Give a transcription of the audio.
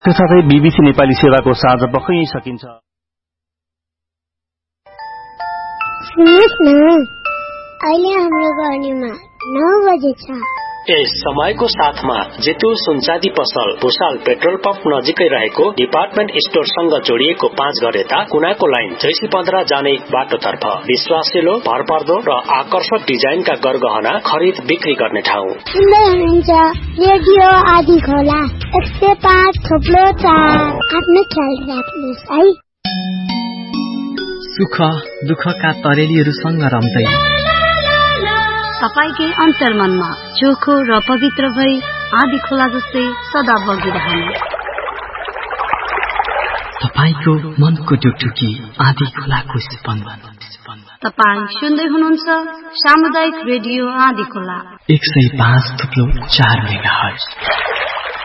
साथै बीबीसी नेपाली सेवाको साँझ पखै सकिन्छ। सुन्नुहोस् न, अहिले हाम्रो गर्नीमा 9 बजे छ। यस समयको साथमा जितु सुनचाँदी पसल भुसाल पेट्रोल पम्प नजिकै रहेको डिपार्टमेन्ट स्टोरसँग जोडिएको 5 घर यता कुनाको लाइन जैसी 15 जाने बाटोतर्फ विश्वासिलो, भरपर्दो र आकर्षक डिजाइनका गरगहना खरिद बिक्री गर्ने ठाउँ। सुन्दै हुनुहुन्छ रेडियो आदि खोला 105.4। आफ्नो ख्याल राख्नुहोस् है। सुख दुःखका तरेलीहरूसँग रम्दै तपाईकै अन्तर्मनमा चोखो र पवित्र भई आदि खोला जस्तै सदा बगिरहने। तपाईको मनको टुकटुकी आदि खोलाको स्पन्दन। तपाई सुन्दै हुनुहुन्छ सामुदायिक रेडियो आदि खोला 105.4 मेगाहर्ज।